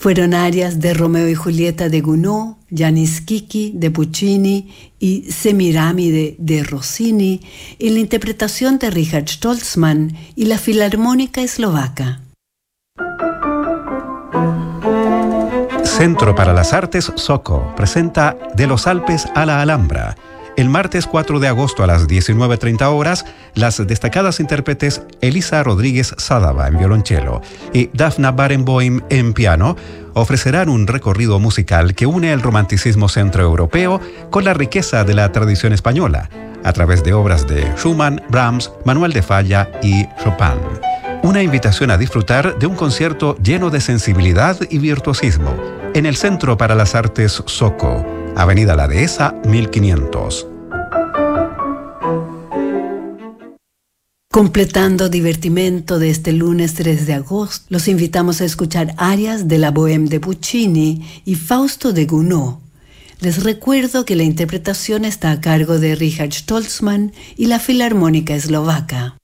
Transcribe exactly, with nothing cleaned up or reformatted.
Fueron arias de Romeo y Julieta de Gounod, Janis Kiki de Puccini y Semiramide de Rossini en la interpretación de Richard Stoltzman y la Filarmónica Eslovaca. Centro para las Artes Soco presenta De los Alpes a la Alhambra. El martes cuatro de agosto a las diecinueve treinta horas, las destacadas intérpretes Elisa Rodríguez Sadava en violonchelo y Dafna Barenboim en piano ofrecerán un recorrido musical que une el romanticismo centroeuropeo con la riqueza de la tradición española, a través de obras de Schumann, Brahms, Manuel de Falla y Chopin. Una invitación a disfrutar de un concierto lleno de sensibilidad y virtuosismo en el Centro para las Artes Soco, Avenida La Dehesa, mil quinientos. Completando divertimento de este lunes tres de agosto, los invitamos a escuchar arias de la Bohème de Puccini y Fausto de Gounod. Les recuerdo que la interpretación está a cargo de Richard Stoltzman y la Filarmónica Eslovaca.